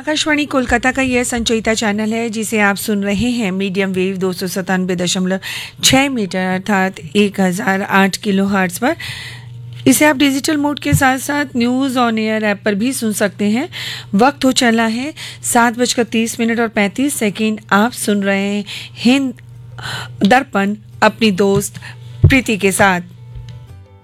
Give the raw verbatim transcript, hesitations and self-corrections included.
आकाशवाणी कोलकाता का यह संचयिता चैनल है जिसे आप सुन रहे हैं मीडियम वेव दो सौ सतानवे दशमलव छः मीटर अर्थात एक हज़ार आठ किलो हर्ट्ज पर। इसे आप डिजिटल मोड के साथ साथ न्यूज़ ऑन एयर ऐप पर भी सुन सकते हैं। वक्त हो चला है सात बजकर तीस मिनट और पैंतीस सेकेंड। आप सुन रहे हैं हिंद दर्पण अपनी दोस्त प्रीति के साथ।